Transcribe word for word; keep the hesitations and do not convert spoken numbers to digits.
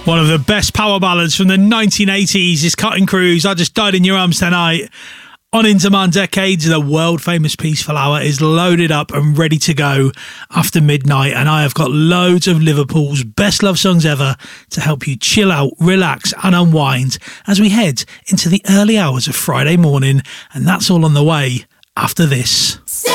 One of the best power ballads from the nineteen eighties is Cutting Cruise, I Just Died in Your Arms Tonight. On In Demand Decades, the world-famous Peaceful Hour is loaded up and ready to go after midnight, and I have got loads of Liverpool's best love songs ever to help you chill out, relax and unwind as we head into the early hours of Friday morning, and that's all on the way after this.